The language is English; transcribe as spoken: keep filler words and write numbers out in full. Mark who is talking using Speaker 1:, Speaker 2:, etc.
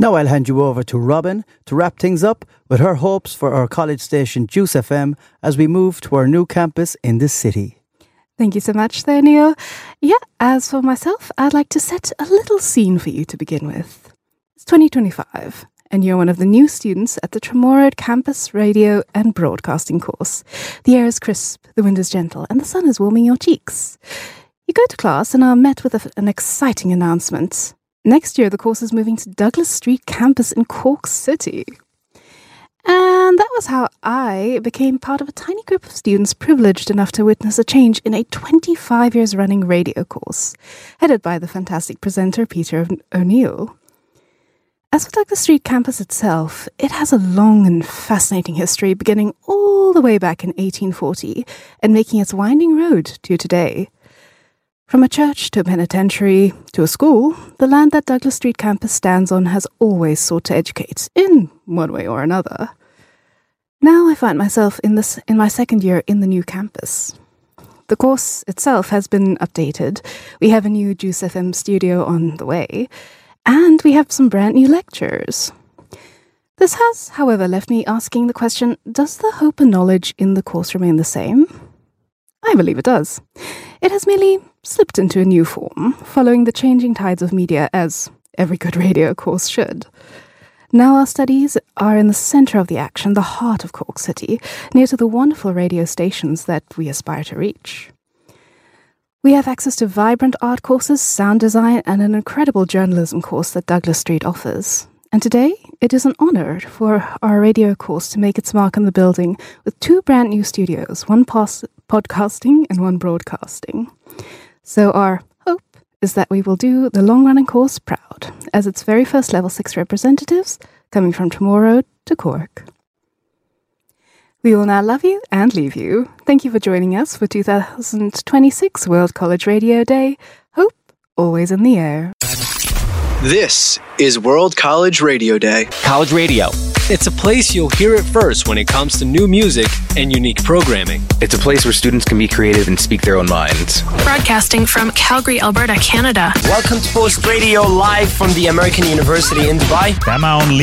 Speaker 1: Now I'll hand you over to Robin to wrap things up with her hopes for our college station Juice F M as we move to our new campus in the city.
Speaker 2: Thank you so much there, Neil. Yeah, as for myself, I'd like to set a little scene for you to begin with. It's twenty twenty-five, and you're one of the new students at the Tremorod Campus Radio and Broadcasting course. The air is crisp, the wind is gentle, and the sun is warming your cheeks. You go to class and are met with a, an exciting announcement. Next year, the course is moving to Douglas Street campus in Cork City. And that was how I became part of a tiny group of students privileged enough to witness a change in a twenty-five years running radio course, headed by the fantastic presenter Peter O'Neill. As for Douglas Street campus itself, it has a long and fascinating history beginning all the way back in eighteen forty and making its winding road to today. From a church to a penitentiary to a school, the land that Douglas Street campus stands on has always sought to educate, in one way or another. Now I find myself in this in my second year in the new campus. The course itself has been updated. We have a new Juice F M studio on the way, and we have some brand new lectures. This has, however, left me asking the question, does the hope and knowledge in the course remain the same? I believe it does. It has merely slipped into a new form, following the changing tides of media, as every good radio course should. Now our studies are in the centre of the action, the heart of Cork City, near to the wonderful radio stations that we aspire to reach. We have access to vibrant art courses, sound design, and an incredible journalism course that Douglas Street offers. And today, it is an honour for our radio course to make its mark on the building with two brand new studios, one pos- podcasting and one broadcasting. So our hope is that we will do the long-running course proud, as its very first Level six representatives coming from Tremorod to Cork. We will now love you and leave you. Thank you for joining us for two thousand twenty-six World College Radio Day. Hope always in the air.
Speaker 3: This is World College Radio Day.
Speaker 4: College Radio. It's a place you'll hear it first when it comes to new music and unique programming.
Speaker 5: It's a place where students can be creative and speak their own minds.
Speaker 6: Broadcasting from Calgary, Alberta, Canada.
Speaker 7: Welcome to Post Radio live from the American University in Dubai.